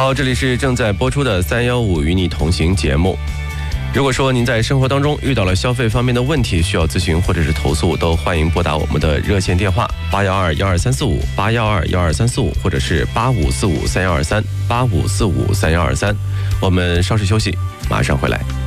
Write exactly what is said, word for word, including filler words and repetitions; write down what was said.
好，这里是正在播出的三幺五与你同行节目。如果说您在生活当中遇到了消费方面的问题，需要咨询或者是投诉，都欢迎拨打我们的热线电话八幺二幺二三四五八幺二幺二三四五，或者是八五四五三幺二三八五四五三幺二三。我们稍事休息，马上回来。